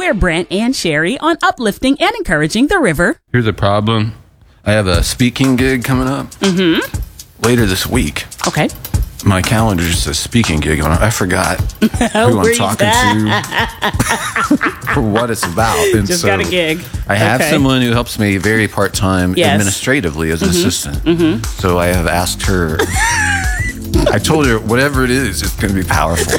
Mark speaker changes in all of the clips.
Speaker 1: We're Brent and Sherry on uplifting and encouraging the river.
Speaker 2: Here's a problem. I have a speaking gig coming up later this week.
Speaker 1: Okay.
Speaker 2: My calendar just says speaking gig on it. I forgot who I'm talking to for what it's about. And
Speaker 1: just got a gig.
Speaker 2: I have someone who helps me very part-time administratively as an assistant. So I have asked her. I told her whatever it is, it's going to be powerful.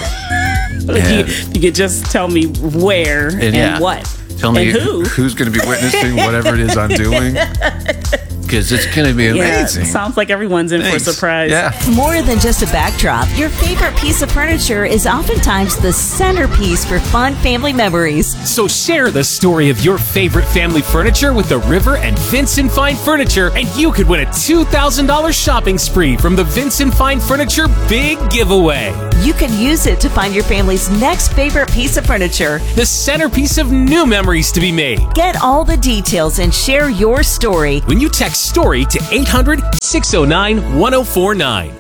Speaker 1: You could just tell me where and what.
Speaker 2: Tell me
Speaker 1: and
Speaker 2: who's going to be witnessing whatever it is I'm doing. Because it's going to be amazing.
Speaker 1: Sounds like everyone's in for a surprise.
Speaker 2: Yeah.
Speaker 3: More than just a backdrop, your favorite piece of furniture is oftentimes the centerpiece for fun family memories.
Speaker 4: So share the story of your favorite family furniture with the River and Vincent Fine Furniture, and you could win a $2,000 shopping spree from the Vincent Fine Furniture Big Giveaway.
Speaker 3: You can use it to find your family's next favorite piece of furniture,
Speaker 4: the centerpiece of new memories to be made.
Speaker 3: Get all the details and share your story
Speaker 4: when you text STORY to 800-609-1049.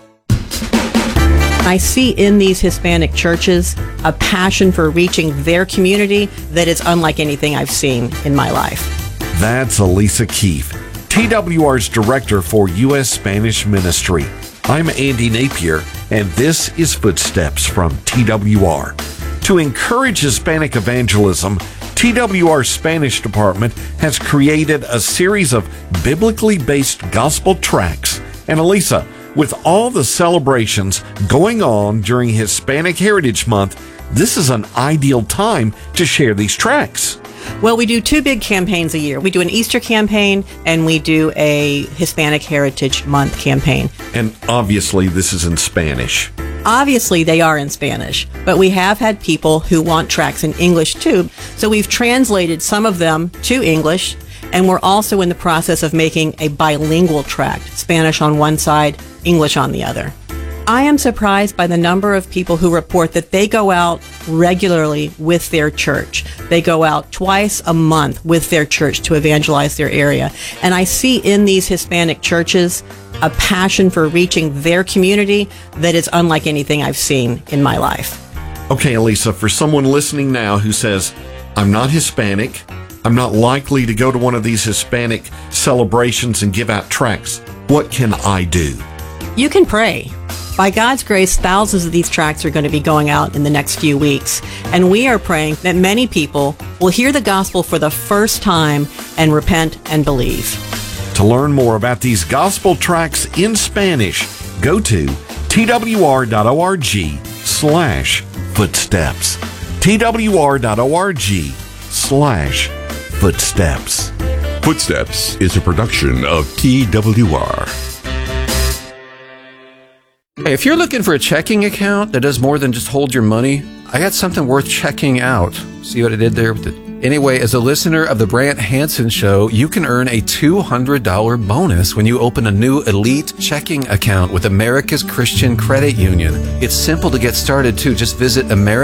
Speaker 5: I see in these Hispanic churches a passion for reaching their community that is unlike anything I've seen in my life.
Speaker 6: That's Elisa Keefe, TWR's Director for U.S. Spanish Ministry. I'm Andy Napier, and this is Footsteps from TWR. To encourage Hispanic evangelism, TWR's Spanish department has created a series of biblically based gospel tracts. And Elisa, with all the celebrations going on during Hispanic Heritage Month, this is an ideal time to share these tracts.
Speaker 5: Well, we do two big campaigns a year. We do an Easter campaign and we do a Hispanic Heritage Month campaign.
Speaker 6: And obviously this is in Spanish.
Speaker 5: Obviously, they are in Spanish, but we have had people who want tracts in English too. So we've translated some of them to English, and we're also in the process of making a bilingual tract, Spanish on one side, English on the other. I am surprised by the number of people who report that they go out regularly with their church. They go out twice a month with their church to evangelize their area. And I see in these Hispanic churches a passion for reaching their community that is unlike anything I've seen in my life.
Speaker 6: Okay, Elisa, for someone listening now who says, I'm not Hispanic, I'm not likely to go to one of these Hispanic celebrations and give out tracts, what can I do?
Speaker 5: You can pray. By God's grace, thousands of these tracts are going to be going out in the next few weeks. And we are praying that many people will hear the gospel for the first time and repent and believe.
Speaker 6: To learn more about these gospel tracts in Spanish, go to twr.org/footsteps. twr.org/footsteps.
Speaker 7: Footsteps is a production of TWR.
Speaker 2: Hey, if you're looking for a checking account that does more than just hold your money, I got something worth checking out. See what I did there with it? Anyway, as a listener of the Brant Hansen Show, you can earn a $200 bonus when you open a new elite checking account with America's Christian Credit Union. It's simple to get started too. Just visit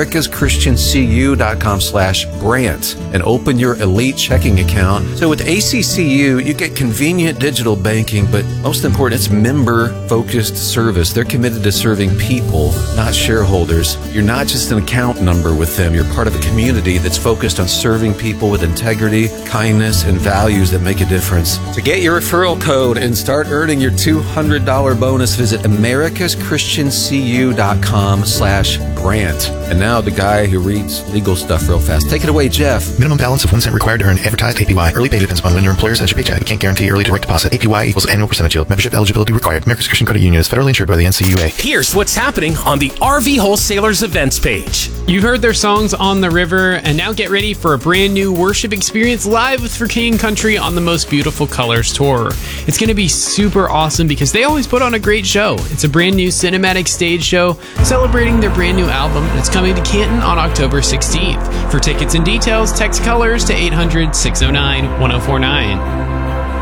Speaker 2: americaschristiancu.com/Brant and open your elite checking account. So with ACCU, you get convenient digital banking, but most important, it's member-focused service. They're committed to serving people, not shareholders. You're not just an account number with them. You're part of a community that's focused on serving people with integrity, kindness, and values that make a difference. To get your referral code and start earning your $200 bonus, visit americaschristiancu.com/Brant. And now the guy who reads legal stuff real fast. Take it away, Jeff.
Speaker 8: Minimum balance of 1 cent required to earn advertised APY. Early pay depends upon when your employer sends your paycheck. You can't guarantee early direct deposit. APY equals annual percentage yield. Membership eligibility required. America's Christian Credit Union is federally insured by the NCUA.
Speaker 4: Here's what's happening on the RV Wholesalers events page.
Speaker 9: You've heard their songs on the river, and now get ready for a brand new worship experience live with For King and Country on the Most Beautiful Colors tour. It's going to be super awesome because they always put on a great show. It's a brand new cinematic stage show celebrating their brand new album, and it's coming to Canton on October 16th. For tickets and details, text Colors to 800-609-1049.